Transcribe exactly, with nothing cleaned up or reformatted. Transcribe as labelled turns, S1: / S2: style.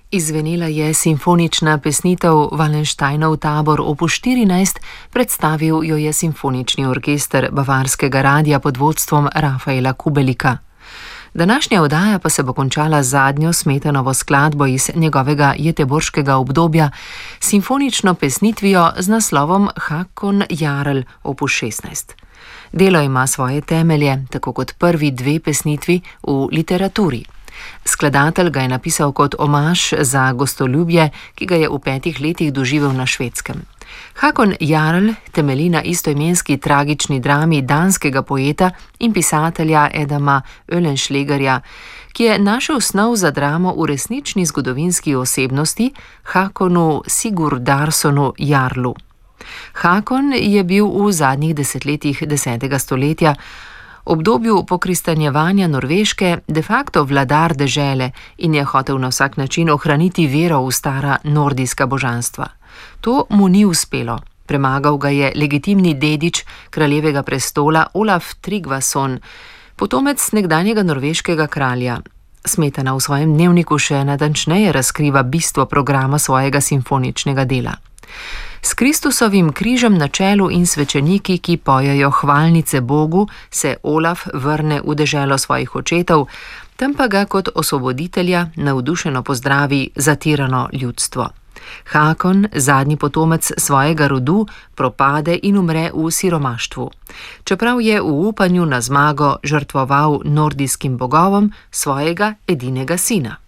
S1: Izvenela je simfonična pesnitev Wallensteinov tabor opus štirinajst, predstavil jo je simfonični orkester Bavarskega radia pod vodstvom Rafaela Kubelika. Današnja oddaja pa se bo končala z zadnjo Smetanovo skladbo iz njegovega göteborškega obdobja, simfonično pesnitvijo z naslovom Hakon Jarl opus šestnajst. Delo ima svoje temelje, tako kot prvi dve pesnitvi, v literaturi. Skladatelj ga je napisal kot omaž za gostoljubje, ki ga je v petih letih doživel na Švedskem. Hakon Jarl temelji na istoimenski tragični drami danskega poeta in pisatelja Edama Oehlenschlägerja, ki je našel snov za dramo v resnični zgodovinski osebnosti Hakonu Sigurdardssonu Jarlu. Hakon je bil v zadnjih desetletjih desetega stoletja, obdobju pokristanjevanja Norveške, de facto vladar dežele in je hotel na vsak način ohraniti vero v stara nordijska božanstva. To mu ni uspelo. Premagal ga je legitimni dedič kraljevega prestola Olaf Tryggvason, potomec nekdanjega norveškega kralja. Smetana v svojem dnevniku še natančneje razkriva bistvo programa svojega simfoničnega dela. S Kristusovim križem na čelu in svečeniki, ki pojejo hvalnice Bogu, se Olaf vrne v deželo svojih očetov, tam pa ga kot osvoboditelja navdušeno pozdravi zatirano ljudstvo. Hakon, zadnji potomec svojega rodu, propade in umre v siromaštvu, čeprav je v upanju na zmago žrtvoval nordijskim bogovom svojega edinega sina.